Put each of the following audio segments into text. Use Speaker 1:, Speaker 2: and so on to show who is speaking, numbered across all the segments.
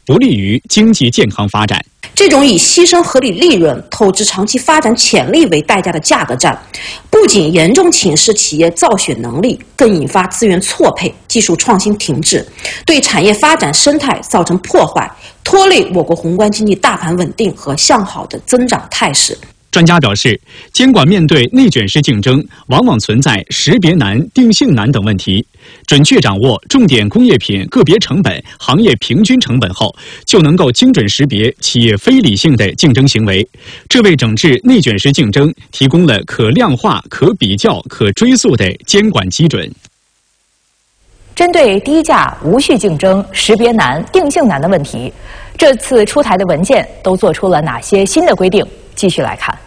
Speaker 1: 不利于经济健康发展。
Speaker 2: 这种以牺牲合理利润、透支长期发展潜力为代价的价格战，不仅严重侵蚀企业造血能力，更引发资源错配、技术创新停滞，对产业发展生态造成破坏，拖累我国宏观经济大盘稳定和向好的增长态势。
Speaker 1: 专家表示，监管面对内卷式竞争，往往存在识别难、定性难等问题。准确掌握重点工业品个别成本、行业平均成本后，就能够精准识别企业非理性的竞争行为，这为整治内卷式竞争提供了可量化、可比较、可追溯的监管基准。
Speaker 3: 针对低价、无序竞争、识别难、定性难的问题，这次出台的文件都做出了哪些新的规定？继续来看。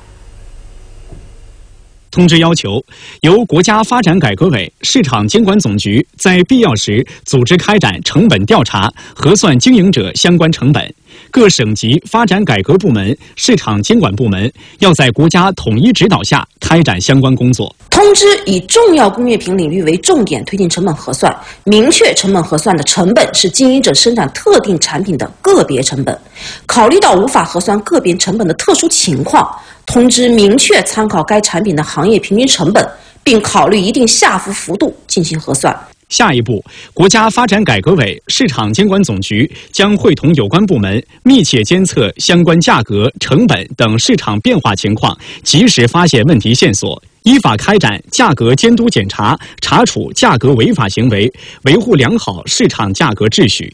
Speaker 1: 通知要求，由国家发展改革委、市场监管总局在必要时组织开展成本调查，核算经营者相关成本。各省级发展改革部门、市场监管部门要在国家统一指导下开展相关工作。
Speaker 2: 通知以重要工业品领域为重点推进成本核算，明确成本核算的成本是经营者生产特定产品的个别成本。考虑到无法核算个别成本的特殊情况，通知明确参考该产品的行业平均成本，并考虑一定下浮幅度进行核算。
Speaker 1: 下一步，国家发展改革委、市场监管总局将会同有关部门密切监测相关价格、成本等市场变化情况，及时发现问题线索，依法开展价格监督检查，查处价格违法行为，维护良好市场价格秩序。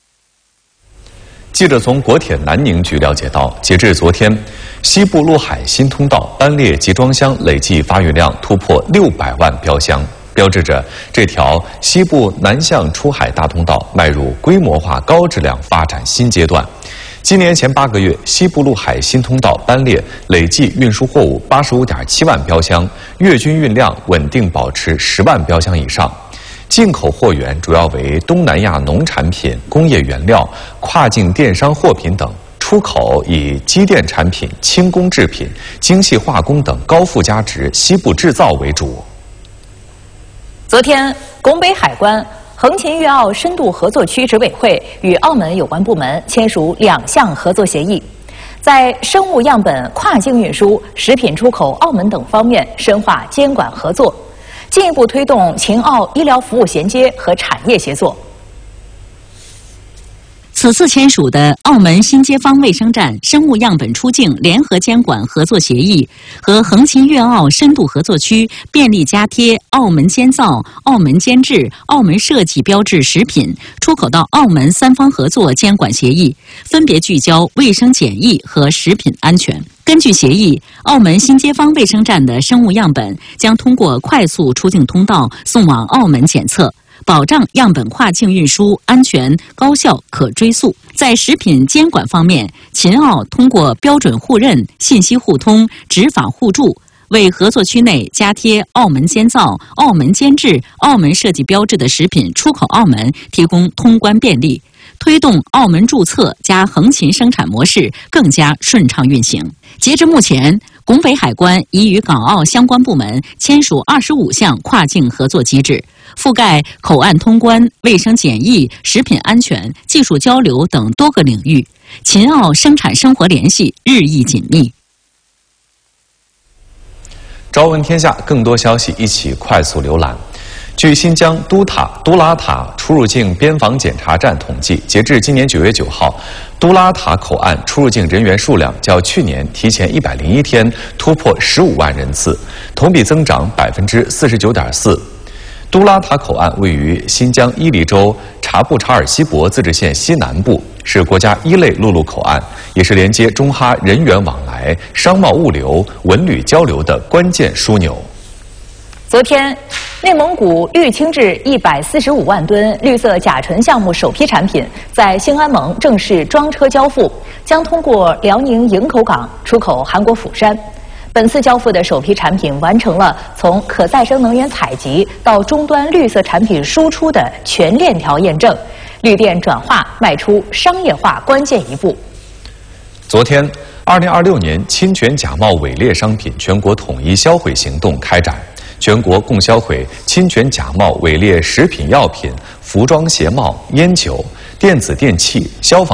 Speaker 4: 记者从国铁南宁局了解到，截至昨天，西部陆海新通道班列集装箱累计发运量突破600万标箱，标志着这条西部南向出海大通道迈入规模化高质量发展新阶段。今年前8个月，西部陆海新通道班列累计运输货物85.7万标箱，月均运量稳定保持10万标箱以上。进口货源主要为东南亚农产品、工业原料、跨境电商货品等，出口以机电产品、轻工制品、精细化工等高附加值西部制造为主。
Speaker 3: 昨天，拱北海关、横琴粤澳深度合作区执委会与澳门有关部门签署2项合作协议，在生物样本跨境运输、食品出口澳门等方面深化监管合作，进一步推动秦澳医疗服务衔接和产业协作。
Speaker 5: 此次签署的澳门新街坊卫生站生物样本出境联合监管合作协议和横琴粤澳深度合作区便利加贴澳门监造、澳门监制、澳门设计标志食品出口到澳门3方合作监管协议，分别聚焦卫生检疫和食品安全。根据协议，澳门新街坊卫生站的生物样本将通过快速出境通道送往澳门检测，保障样本跨境运输安全、高效、可追溯。在食品监管方面，秦澳通过标准互认、信息互通、执法互助，为合作区内加贴澳门监造、澳门监制、澳门设计标志的食品出口澳门提供通关便利，推动澳门注册加横琴生产模式更加顺畅运行。截至目前，拱北海关已与港澳相关部门签署25项跨境合作机制，覆盖口岸通关、卫生检疫、食品安全、技术交流等多个领域，秦澳生产生活联系日益紧密。
Speaker 4: 朝闻天下，更多消息一起快速浏览。据新疆都拉塔出入境边防检查站统计，截至今年9月9号，都拉塔口岸出入境人员数量较去年提前101天突破15万人次，同比增长49.4%。都拉塔口岸位于新疆伊犁州察布查尔锡博自治县西南部，是国家1类陆路口岸，也是连接中哈人员往来、商贸物流、文旅交流的关键枢纽。
Speaker 3: 昨天，内蒙古玉清制145万吨绿色甲醇项目首批产品在兴安盟正式装车交付，将通过辽宁营口港出口韩国釜山。本次交付的首批产品完成了从可再生能源采集到终端绿色产品输出的全链条验证，绿电转化迈出商业化关键一步。
Speaker 4: 昨天，2026年侵权假冒伪劣商品全国统一销毁行动开展，全国共销毁侵权假冒伪劣食品药品、服装鞋帽、烟酒、电子电器、消防